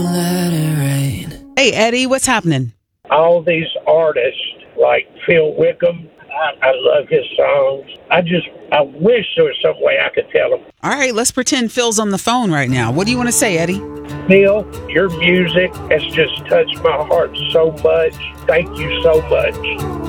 Let it rain. Hey, Eddie, what's happening? All these artists like Phil Wickham, I love his songs. I wish there was some way I could tell him, All right, let's pretend Phil's on the phone right now. What do you want to say, Eddie? Phil, your music has just touched my heart so much. Thank you so much.